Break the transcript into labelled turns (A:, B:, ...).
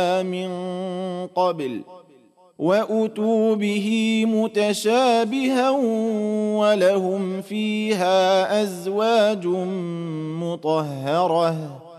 A: من قبل وأتوا به متشابها ولهم فيها أزواج مطهرة